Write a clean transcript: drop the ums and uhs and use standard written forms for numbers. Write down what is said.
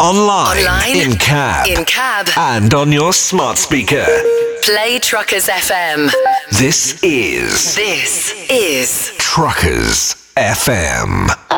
Online. In cab. And on your smart speaker. Play Truckers FM. This is Truckers FM.